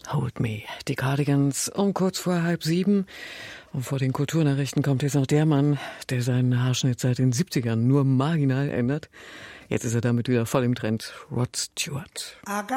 Hold Me. Die Cardigans um kurz vor 6:30. Und vor den Kulturnachrichten kommt jetzt noch der Mann, der seinen Haarschnitt seit den 70ern nur marginal ändert. Jetzt ist er damit wieder voll im Trend. Rod Stewart.